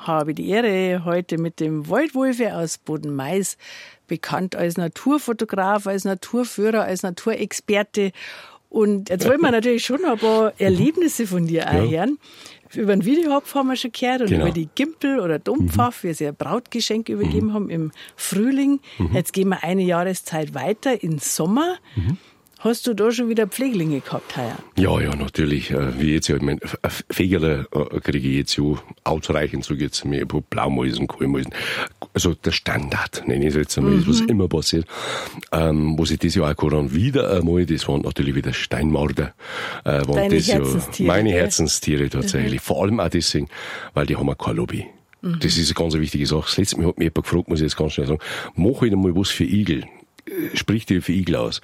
habe die Ehre, heute mit dem Waldwolfe aus Bodenmais, bekannt als Naturfotograf, als Naturführer, als Naturexperte. Und jetzt wollen wir natürlich schon noch ein paar Erlebnisse von dir auch hören. Über den Videohopf haben wir schon gehört und über die Gimpel oder Dompfaff, wie sie ein Brautgeschenk übergeben haben im Frühling. Jetzt gehen wir eine Jahreszeit weiter, in Sommer. Hast du da schon wieder Pfleglinge gehabt heuer? Ja, natürlich. Wie jetzt ja, ich meine, Fegerle kriege ich jetzt ja ausreichend, so geht's mir, Blaumäusen, Kohlmäusen. Also der Standard, nenne ich es jetzt einmal, was immer passiert. Was ich dieses Jahr auch dann wieder einmal, das waren natürlich wieder Steinmarder. Deine Herzenstiere. Meine Herzenstiere tatsächlich. Vor allem auch deswegen, weil die haben ja kein Lobby. Das ist eine ganz wichtige Sache. Das letzte Mal hat mich jemand gefragt, muss ich jetzt ganz schnell sagen, mach halt einmal was für Igel. Sprich dir für Igel aus.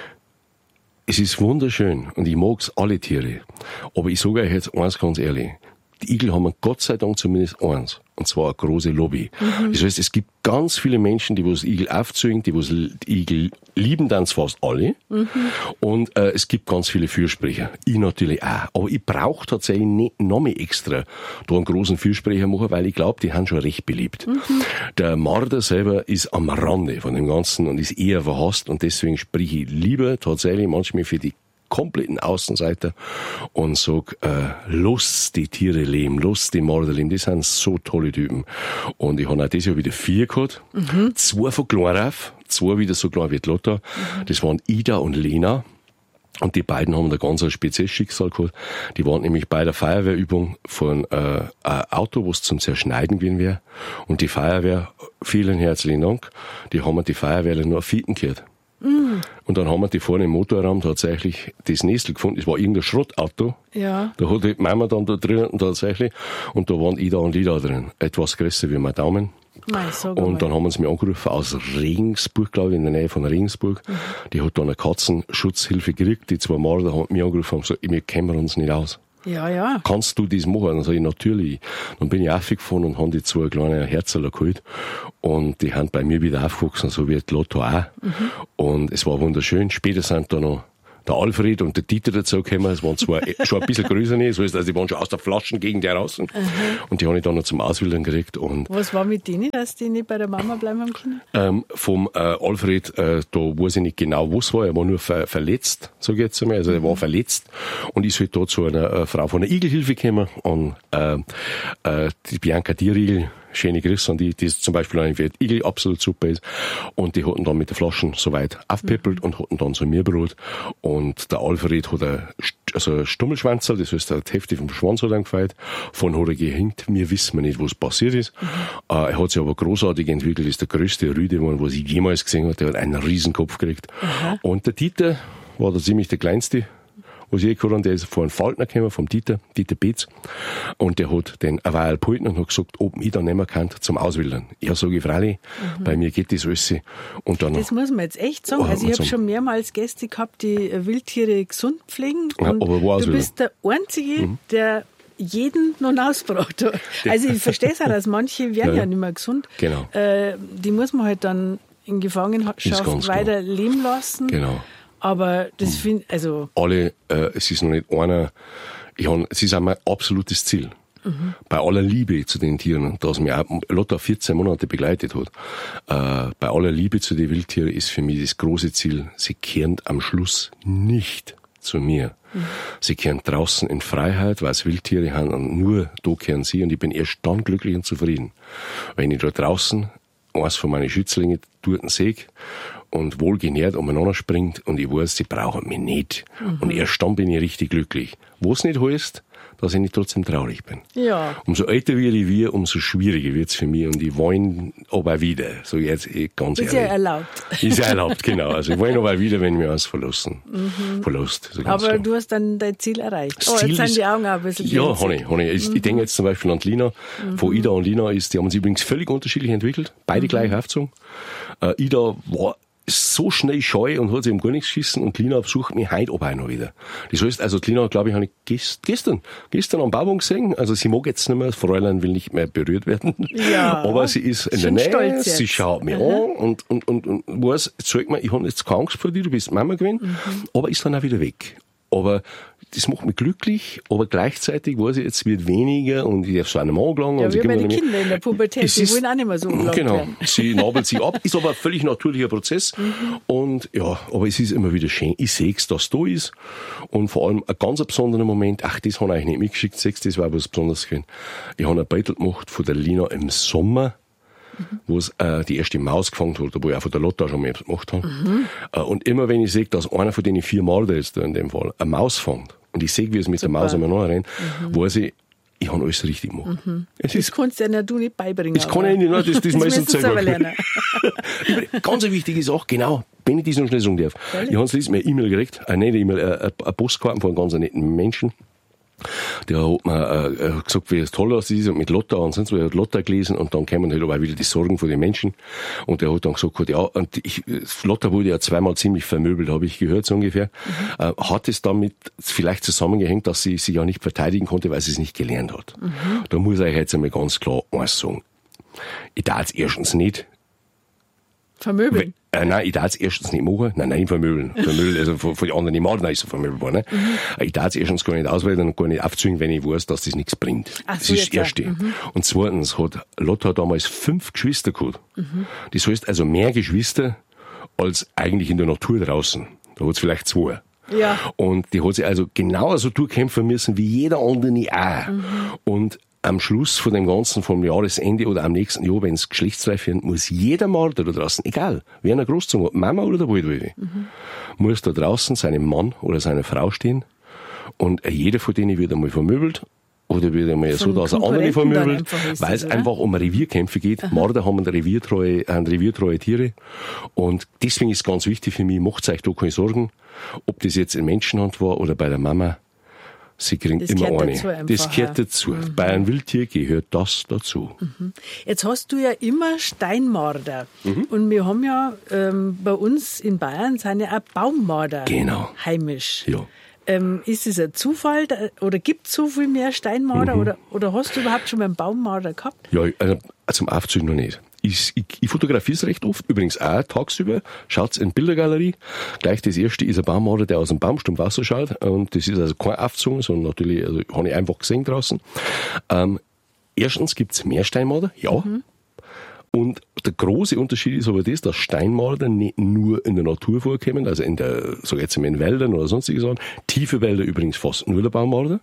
Es ist wunderschön und ich mag's alle Tiere. Aber ich sage euch jetzt eins ganz ehrlich. Die Igel haben Gott sei Dank zumindest eins. Und zwar eine große Lobby. Das heißt, es gibt ganz viele Menschen, die was Igel aufzügen, die was Igel lieben, dann fast alle. Und es gibt ganz viele Fürsprecher. Ich natürlich auch. Aber ich brauche tatsächlich nicht noch mehr extra da einen großen Fürsprecher machen, weil ich glaube, die haben schon recht beliebt. Der Marder selber ist am Rande von dem Ganzen und ist eher verhasst und deswegen spreche ich lieber tatsächlich manchmal für die kompletten Außenseiter und sag, los die Tiere leben, los die Marder leben, die sind so tolle Typen. Und ich habe auch dieses Jahr wieder 4 gehabt, 2 von klein auf, 2 wieder so klein wie die Lotta. Das waren Ida und Lena. Und die beiden haben da ganz ein spezielles Schicksal gehabt. Die waren nämlich bei der Feuerwehrübung von ein Auto, was zum Zerschneiden gewesen wäre. Und die Feuerwehr, vielen herzlichen Dank, die haben die Feuerwehrler nur auf Fieten gehört. Und dann haben wir die vorne im Motorraum tatsächlich das Nestel gefunden. Das war irgendein Schrottauto. Ja. Da hat die Mama dann da drin tatsächlich. Und da waren Ida und Lida drin. Etwas größer wie mein Daumen. Und dann haben sie mich angerufen aus Regensburg, glaube ich, in der Nähe von Regensburg. Die hat dann eine Katzenschutzhilfe gekriegt. Die 2 Mal, da haben mich angerufen und gesagt, wir kennen uns nicht aus. Ja. Kannst du das machen? Dann sage ich, natürlich. Dann bin ich aufgefahren und habe die 2 kleine Herzerler geholt. Und die haben bei mir wieder aufgewachsen, so wie die Lotto auch. Und es war wunderschön. Später sind da noch der Alfred und der Dieter dazu gekommen. Es waren zwar schon ein bisschen größer, so ist, also die waren schon aus der Flaschengegend heraus. Und die habe ich dann noch zum Auswildern gekriegt. Und was war mit denen, dass die nicht bei der Mama bleiben haben können? Vom Alfred, da weiß ich nicht genau, was war. Er war nur verletzt, sage ich jetzt einmal. Also er war verletzt und ist halt da zu einer Frau von der Igelhilfe gekommen. Und die Bianca Dierigel, schöne Grüße an die zum Beispiel eine für Igel absolut super ist. Und die hatten dann mit den Flaschen soweit aufpeppelt und hatten dann so Meerbrot. Und der Alfred hat ein Stummelschwanzerl, das heißt, er hat heftig vom Schwanz hat gefeiert. Von hat er gehängt. Wir wissen nicht, was passiert ist. Er hat sich aber großartig entwickelt, ist der größte Rüde, was ich jemals gesehen habe. Der hat einen Riesenkopf gekriegt. Und der Dieter war da ziemlich der kleinste. Was ich gehört habe, der ist vor einem Falkner gekommen, vom Dieter Beetz. Und der hat den eine Weile gehalten und hat gesagt, ob ich da nicht mehr kann zum Auswildern. Ja, sage ich, freilich, bei mir geht das alles. Und dann das muss man jetzt echt sagen. Also ich habe schon mehrmals Gäste gehabt, die Wildtiere gesund pflegen. Und aber du bist der Einzige, der jeden noch ausgebracht hat. Also ich verstehe es auch, dass manche werden ja nicht mehr gesund. Genau. Die muss man halt dann in Gefangenschaft weiter leben lassen. Genau. Aber das finde alle, es ist noch nicht einer, es ist auch mein absolutes Ziel. Bei aller Liebe zu den Tieren, dass mich auch Lotta 14 Monate begleitet hat, bei aller Liebe zu den Wildtieren ist für mich das große Ziel, sie kehren am Schluss nicht zu mir. Sie kehren draußen in Freiheit, weil es Wildtiere haben und nur da kehren sie und ich bin erst dann glücklich und zufrieden. Wenn ich da draußen eins von meinen Schützlingen dort sehe und wohlgenährt umeinander springt und ich weiß, sie brauchen mich nicht. Und erst dann bin ich richtig glücklich. Was nicht heißt, dass ich nicht trotzdem traurig bin. Ja. Umso älter wir, umso schwieriger wird's für mich und ich weine aber wieder. So jetzt ganz ehrlich. Ist ja erlaubt. Ist ja erlaubt, genau. Also ich weine aber wieder, wenn wir uns verlässt. So aber klar. Du hast dann dein Ziel erreicht. Das Ziel jetzt sind ist, die Augen auch ein bisschen ja, habe ich. Ich denke jetzt zum Beispiel an die Lina. Von Ida und Lina die haben sich übrigens völlig unterschiedlich entwickelt. Beide gleich aufgezogen. Ida war so schnell scheu und hat sich um gar nichts geschissen und Lina besucht mich heute aber auch noch wieder. Das heißt, also die Lina, glaube ich, habe ich gestern am Bauwagen gesehen. Also sie mag jetzt nicht mehr, das Fräulein will nicht mehr berührt werden. Ja. Aber sie ist in der Nähe, sie schaut mich an und weiß, zeig mir, ich habe jetzt keine Angst vor dir, du bist Mama gewesen, aber ist dann auch wieder weg. aber das macht mich glücklich, aber gleichzeitig weiß ich, jetzt wird weniger und ich darf so einem angelangen. Ja, und wie bei den Kindern in der Pubertät, die wollen auch nicht mehr so angelangt werden. Sie nabelt sich ab, ist aber ein völlig natürlicher Prozess und ja, aber es ist immer wieder schön. Ich sehe es, dass es da ist und vor allem ein ganz besonderer Moment, das haben wir euch nicht mitgeschickt, das war was Besonderes gewesen. Ich habe ein Beitel gemacht von der Lina im Sommer, wo es die erste Maus gefangen wurde, wo ich auch von der Lotta schon mal gemacht habe. Und immer wenn ich sehe, dass einer von den 4 Marder jetzt da in dem Fall eine Maus fängt und ich sehe, wie es mit der Maus einmal nachrennt, weiß ich habe alles richtig gemacht. Das kannst du ja du nicht beibringen. Das kann ich nicht, nein, das meistens selber lernen. Ganz eine wichtige Sache, genau, wenn ich das noch schnell sagen darf. Ich habe letztes Mal eine E-Mail gekriegt, eine Postkarten von einem ganz netten Menschen. Der hat mir gesagt, wie es toll das ist und mit Lotta und sonst was. Er hat Lotta gelesen und dann kamen halt aber wieder die Sorgen von den Menschen. Und der hat dann gesagt, ja, und Lotta wurde ja zweimal ziemlich vermöbelt, habe ich gehört, so ungefähr. Hat es damit vielleicht zusammengehängt, dass sie sich ja nicht verteidigen konnte, weil sie es nicht gelernt hat. Da muss ich euch jetzt einmal ganz klar eins sagen. Ich darf es erstens nicht vermöbeln? Nein, ich darf es erstens nicht machen. Nein, vermöbeln. Also von den anderen nicht ist er vermöbelbar, ne? Ich darf es erstens gar nicht auswählen und gar nicht aufzwingen, wenn ich weiß, dass das nichts bringt. Ach das so, ist das Erste. Und zweitens hat Lotta damals 5 Geschwister gehabt. Das heißt also mehr Geschwister als eigentlich in der Natur draußen. Da hat es vielleicht 2. Ja. Und die hat sich also genauso durchkämpfen müssen wie jeder andere auch. Und am Schluss von dem Ganzen, vom Jahresende oder am nächsten Jahr, wenn es geschlechtsreif wird, muss jeder Marder da draußen, egal, wer eine Großzunge hat, Mama oder der Waldwölfe, muss da draußen seinem Mann oder seiner Frau stehen und jeder von denen wird einmal vermöbelt oder wird einmal so, dass er andere vermöbelt, weil es einfach um Revierkämpfe geht. Marder haben reviertreue Tiere und deswegen ist es ganz wichtig für mich, macht euch da keine Sorgen, ob das jetzt in Menschenhand war oder bei der Mama. Sie kriegen das immer eine. Das gehört dazu. Bei einem Wildtier gehört das dazu. Jetzt hast du ja immer Steinmarder. Und wir haben ja bei uns in Bayern sind ja auch Baummarder heimisch. Ja. Ist es ein Zufall oder gibt es so viel mehr Steinmarder oder hast du überhaupt schon mal einen Baummarder gehabt? Ja, also zum Aufzügen noch nicht. Ich fotografiere es recht oft, übrigens auch tagsüber. Schaut's in die Bildergalerie. Gleich das erste ist ein Baummarder, der aus dem Baumstumpf rausschaut. Und das ist also kein Aufzug, sondern natürlich, also habe ich einfach gesehen draußen. Erstens gibt's mehr Steinmarder, ja. Und der große Unterschied ist aber das, dass Steinmarder nicht nur in der Natur vorkommen, also in der, sag ich jetzt mal in Wäldern oder sonstige Sachen. Tiefe Wälder übrigens fast nur der Baummarder.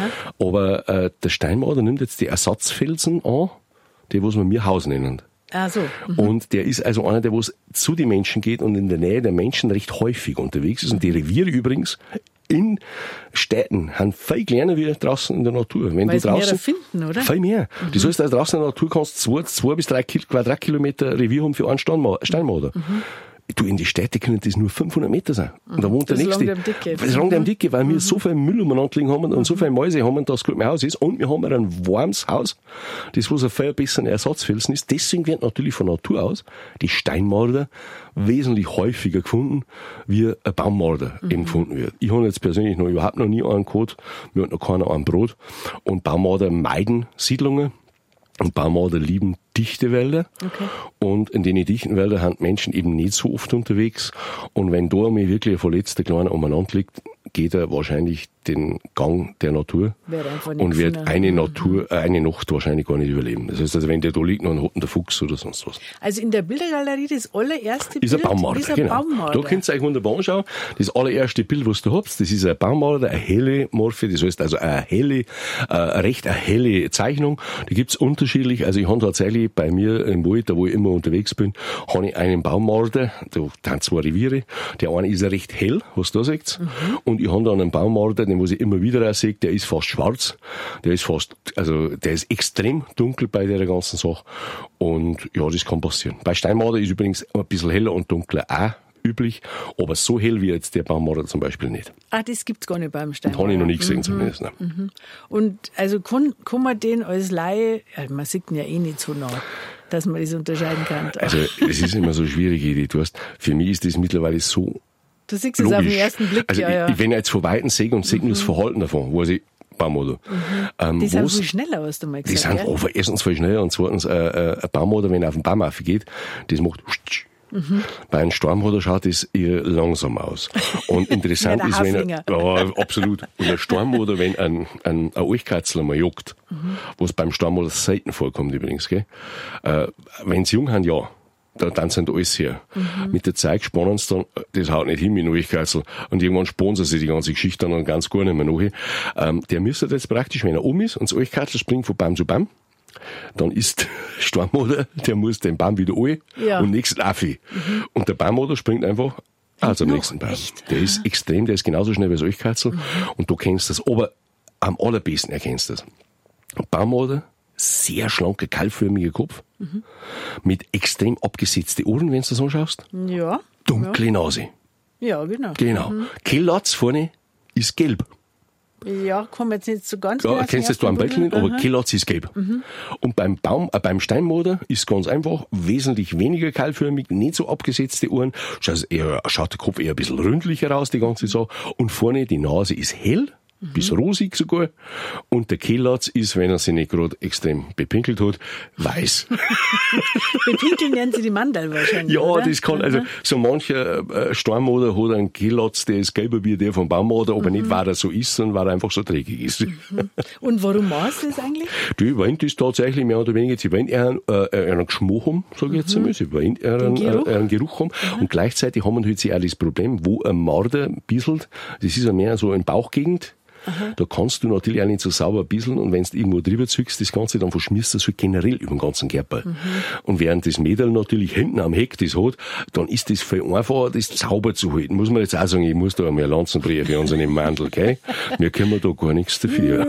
Aber der Steinmarder nimmt jetzt die Ersatzfelsen an, die was wir Mirhaus nennen. Ah, so. Und der ist also einer, der was zu den Menschen geht und in der Nähe der Menschen recht häufig unterwegs ist. Und die Reviere übrigens in Städten haben viel kleiner wie draußen in der Natur. Wenn weil du draußen mehr finden, oder? Viel mehr. Das heißt, also draußen in der Natur kannst du 2 bis 3 Quadratkilometer Revier haben für einen Steinmarder. Du, in die Städte können das nur 500 Meter sein. Und da wohnt der Nächste. Das langt am Dicke, weil wir so viel Müll umeinander liegen haben und so viele Mäuse haben, dass gut mein Haus ist. Und wir haben ein warmes Haus, das was ein viel besserer Ersatzfelsen ist. Deswegen wird natürlich von Natur aus die Steinmarder wesentlich häufiger gefunden, wie ein Baummarder eben gefunden wird. Ich habe jetzt persönlich noch überhaupt noch nie einen gehabt. Mir hat noch keiner einen Brot. Und Baummarder meiden Siedlungen. Und Baummarder lieben dichte Wälder. Okay. Und in den dichten Wäldern sind Menschen eben nicht so oft unterwegs. Und wenn da einmal wirklich ein verletzter Kleiner umeinander liegt, geht er wahrscheinlich den Gang der Natur und wird eine Nacht wahrscheinlich gar nicht überleben. Das heißt, also wenn der da liegt, dann hat ihn der Fuchs oder sonst was. Also in der Bildergalerie das allererste Bild ist ein Baummarder. Genau. Da könnt ihr euch wunderbar anschauen. Das allererste Bild, was du habt, das ist ein Baummarder, eine helle Morphe, das heißt also eine recht helle Zeichnung. Die gibt's unterschiedlich. Also ich habe tatsächlich bei mir im Wald, da wo ich immer unterwegs bin, habe ich einen Baummarder, da sind 2 Reviere. Der eine ist recht hell, was du da seht. Und ich habe dann einen Baummarder, den was ich immer wieder auch sehe, der ist fast schwarz. Der ist extrem dunkel bei der ganzen Sache. Und ja, das kann passieren. Bei Steinmarder ist übrigens ein bisschen heller und dunkler auch üblich, aber so hell wie jetzt der Baummarder zum Beispiel nicht. Ah, das gibt's gar nicht beim Steinmarder. Habe ich noch nie gesehen zumindest. Ne. Und also kann man den als Laie, man sieht ihn ja eh nicht so nah, dass man das unterscheiden kann. Also es ist immer so schwierig, du hast, für mich ist das mittlerweile so du siehst es auf den ersten Blick, also wenn ich jetzt von Weitem sehe und sehe nur das Verhalten davon, weiß ich, Baummarder. Die sind viel schneller, hast du mal gesagt. Die sind erstens viel schneller und zweitens ein Baummarder, wenn er auf den Baum aufgeht, das macht Bei einem Stormhoder schaut es eher langsam aus. Und interessant ist, wenn absolut. Und ein Stormhoder, wenn ein Alchkatzel mal juckt, was beim Stormhoder selten vorkommt übrigens, gell? Wenn sie jung haben, ja. Dann sind alles her. Mit der Zeit spannen sie dann, das haut nicht hin mit Alchkatzel. Und irgendwann spannen sie sich die ganze Geschichte dann ganz gar nicht mehr nach. Der müsste jetzt praktisch, wenn er um ist und das Alchkatzel springt von Baum zu Baum, dann ist der Stormhoder, der muss den Baum wieder an und nächsten Affi. Und der Baumhoder springt einfach am nächsten Baum. Echt? Der ist extrem, der ist genauso schnell wie das Alchkatzel. Und du kennst das, aber am allerbesten erkennst du das. Baumhoder, sehr schlanker, keilförmiger Kopf, mit extrem abgesetzten Ohren, wenn du das anschaust. Ja. Dunkle Nase. Ja, genau. Genau. Kehllatz vorne ist gelb. Ja, kommen jetzt nicht so ganz. Ja, kennst du das, du am Bäckchen nicht, aber Kehllatz ist gelb. Und beim Steinmoder ist ganz einfach wesentlich weniger keilförmig, nicht so abgesetzte Ohren. Schaut der Kopf eher ein bisschen ründlicher aus, die ganze Sache. Und vorne die Nase ist hell, bis rosig sogar. Und der Kehllatz ist, wenn er sich nicht gerade extrem bepinkelt hat, weiß. Bepinkeln nennen sie die Mandel wahrscheinlich, ja, oder? Das kann, also so mancher Stormmoder hat einen Kehllatz, der ist gelber wie der vom Baummoder, aber nicht, weil er so ist, sondern weil er einfach so dreckig ist. Und warum machst du das eigentlich? Die wollen das tatsächlich mehr oder weniger, sie wollen eher einen Geschmack haben, sage ich jetzt einmal, sie wollen eher einen Geruch haben. Und gleichzeitig haben wir halt auch das Problem, wo ein Marder bisselt, das ist ja mehr so in Bauchgegend. Da kannst du natürlich auch nicht so sauber bisseln und wenn du irgendwo drüber zückst, das Ganze, dann verschmierst du das halt generell über den ganzen Körper. Und während das Mädel natürlich hinten am Heck das hat, dann ist das viel einfacher, das sauber zu halten. Muss man jetzt auch sagen, ich muss da einmal eine Lanze brechen für unseren Mandel, gell? Wir können da gar nichts dafür.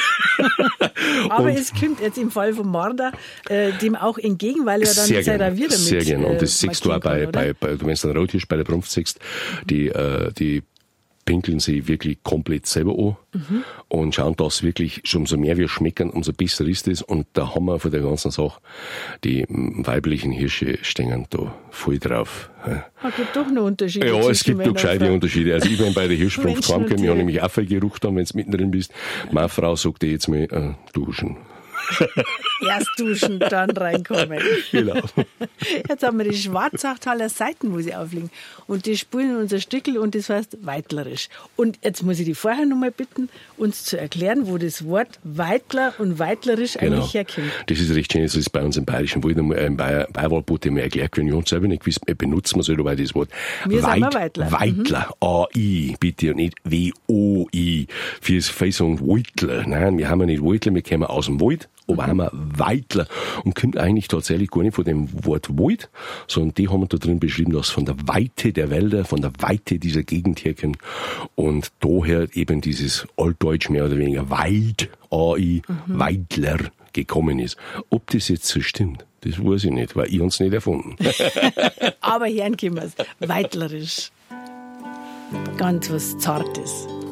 Aber es kommt jetzt im Fall vom Marder dem auch entgegen, weil er dann sehr wieder mit. Sehr gerne. Und das siehst du auch bei du meinst den Rothirsch bei der Brunft siehst, die pinkeln sie wirklich komplett selber an und schauen, dass wirklich schon umso mehr wir schmecken, umso besser ist es. Und da haben wir von der ganzen Sache, die weiblichen Hirsche stehen da voll drauf. Es gibt doch noch Unterschiede. Ja, es gibt doch gescheite Unterschiede. Also ich bin bei der Hirschbrunft heimgekommen, ich habe nämlich auch viel Geruch dann, wenn du mittendrin bist. Meine Frau sagt dir jetzt mal, duschen. Erst duschen, dann reinkommen. Genau. Jetzt haben wir die Schwarzachtaler Seiten, wo sie aufliegen. Und die spulen unser Stückel und das heißt Weitlerisch. Und jetzt muss ich die vorher noch mal bitten, uns zu erklären, wo das Wort Weitler und Weitlerisch eigentlich herkommt. Das ist recht schön, das ist bei uns im Bayerischen Wald, im Bayerwaldboot immer erklärt werden. Ich habe selber nicht gewusst, benutzen wir so dabei das Wort. Weitler. Weitler, A-I, bitte, und nicht W-O-I. Viele sagen Weitler. Nein, wir haben ja nicht Weitler, wir kommen aus dem Wald. Aber haben wir Weitler und kommt eigentlich tatsächlich gar nicht von dem Wort Wald, sondern die haben wir da drin beschrieben, dass von der Weite der Wälder, von der Weite dieser Gegend herkommt und daher eben dieses Altdeutsch mehr oder weniger Weit, AI, Weitler gekommen ist. Ob das jetzt so stimmt, das weiß ich nicht, weil ich uns nicht erfunden. Aber hören können wir es. Weitlerisch. Ganz was Zartes.